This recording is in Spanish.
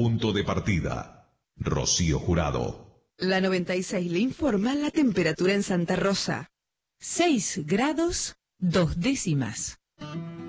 punto de partida. Rocío Jurado. La 96 le informa la temperatura en Santa Rosa. 6 grados 2 décimas.